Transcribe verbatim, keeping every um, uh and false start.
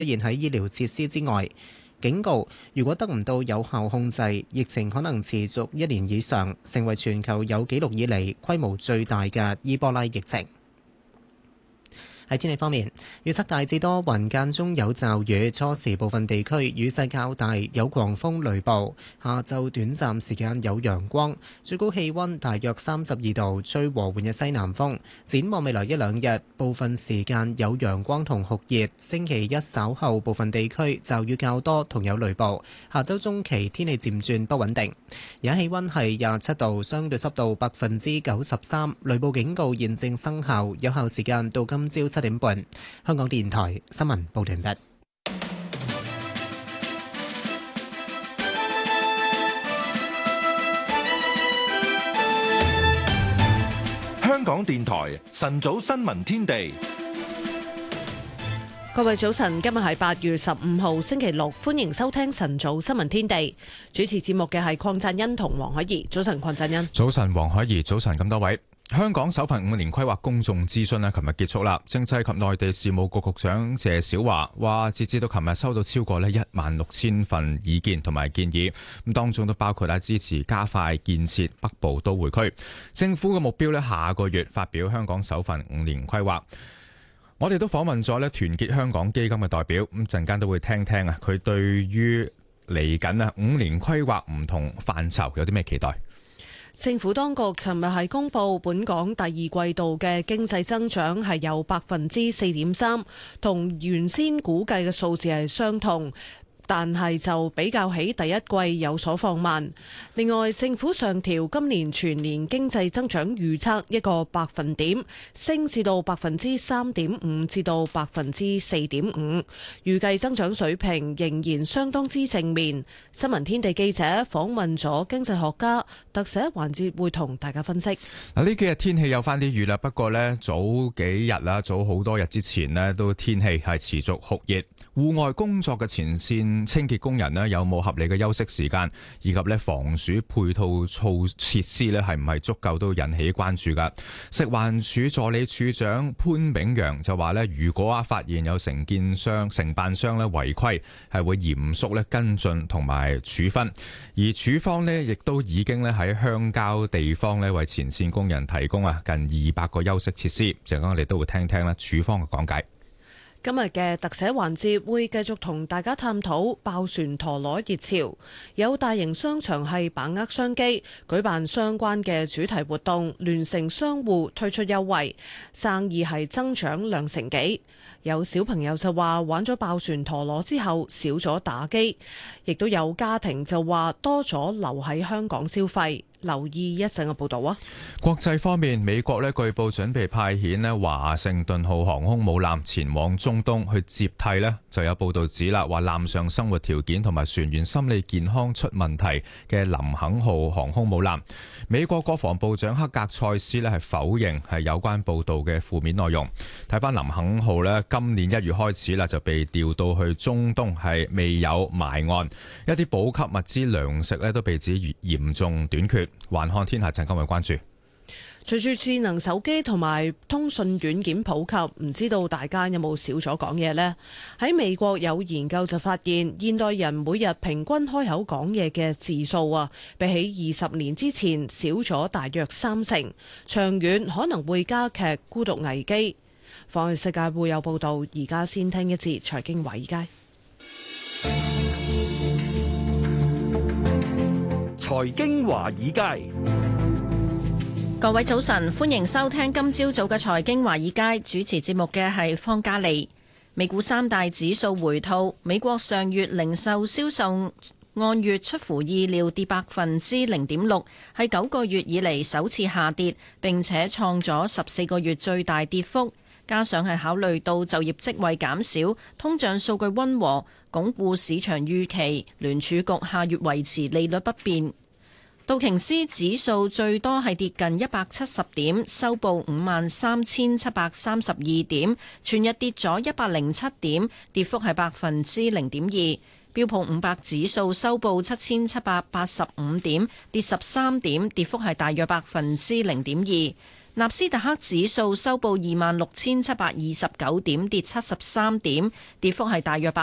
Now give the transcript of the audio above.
現喺醫療設施之外。警告，如果得唔到有效控制，疫情可能持續一年以上，成為全球有紀錄以嚟規模最大嘅伊波拉疫情。喺天氣方面，預測大致多雲，間中有驟雨，初時部分地區雨勢較大，有狂風雷暴。下晝短暫時間有陽光，最高氣溫大約三十二度，吹和緩嘅西南風。展望未來一兩日，部分時間有陽光同酷熱。星期一稍後部分地區驟雨較多，同有雷暴。下週中期天氣漸轉不穩定。而家氣溫係廿七度，相對濕度百分之九十三，雷暴警告現正生效，有效時間到今朝七點半。香港電台新聞報道完畢。 香港電台晨早新聞天地， 各位早晨，今日係八月十五號星期六，歡迎收聽晨早新聞天地。主持節目嘅係鄺贊恩同黃海怡。早晨，鄺贊恩。 早晨，黃海怡。早晨，咁多位。香港首份五年規劃公眾諮詢呢，琴日結束啦。政制及內地事務局局長謝小華話，截至到琴日收到超過呢一萬六千份意見同埋建議，咁當中都包括啊支持加快建設北部都會區。政府嘅目標呢，下個月發表香港首份五年規劃。我哋都訪問咗呢團結香港基金嘅代表，咁陣間都會聽聽啊，佢對於嚟緊啊五年規劃唔同範疇有啲咩期待？ 政府當局尋日係公布本港第二季度嘅經濟增長係有百分之四點三，同原先估計嘅數字係相同。但係就比較起第一季有所放慢。另外，政府上調今年全年經濟增長預測一個百分點，升至到百分之三點五至到百分之四點五，預計增長水平仍然相當之正面。新聞天地記者訪問咗經濟學家，特寫環節會同大家分析。 嗱，呢幾日天氣有翻啲雨啦，不過呢，早幾日啦，早好多日之前呢，都天氣係持續酷熱。戶外工作嘅前線清潔工人呢，有冇合理嘅休息時間，以及咧防暑配套措設施呢，係唔係足夠，都引起關注噶。食環署助理署長潘炳陽就話呢，如果啊發現有承建商、承辦商咧違規，係會嚴肅咧跟進同埋處分。而署方呢，亦都已經咧喺鄉郊地方咧為前線工人提供啊近二百個休息設施。陣間我哋都會聽聽啦署方嘅講解。 今日嘅特寫環節會繼續同大家探討爆旋陀螺熱潮，有大型商場係把握商機，舉辦相關嘅主題活動，聯成商戶推出優惠，生意係增長兩成幾。有小朋友就話玩咗爆旋陀螺之後少咗打機，亦都有家庭就話多咗留喺香港消費。留意一陣嘅報道啊！ 國際方面，美國咧據報準備派遣咧華盛頓號航空母艦前往中東去接替咧，就有報道指啦，話艦上生活條件同埋船員心理健康出問題嘅林肯號航空母艦。美國國防部長克格塞斯咧係否認係有關報道嘅負面內容。睇翻林肯號咧，今年一月開始啦就被調到去中東，係未有埋岸，一啲補給物資糧食咧都被指嚴重短缺。環看天下陣間會關注。 隨住智能手機同埋通訊軟件普及，唔知道大家有冇少咗講嘢呢？喺美國有研究就發現，現代人每日平均開口講嘢嘅字數啊，比起二十年之前少咗大約三成，長遠可能會加劇孤獨危機。放眼世界會有報道，而家先聽一節財經華爾街。 財經華爾街， 各位早晨，歡迎收聽今朝早嘅財經華爾街，主持節目嘅係方嘉利。美股三大指數回吐，美國上月零售銷售按月出乎意料跌百分之零點六，係九個月以嚟首次下跌，並且創咗十四個月最大跌幅。加上係考慮到就業職位減少、通脹數據溫和，鞏固市場預期，聯儲局下月維持利率不變。道瓊斯指數最多係跌近一百七十點，收報五萬三千七百三十二點，全日跌咗一百零七點，跌幅係百分之零點二。標普五百指數收報七千七百八十五點，跌十三點，跌幅係大約百分之零點二。 納斯達克指數收報二萬六千七百二十九點，跌七十三點，跌幅係大約百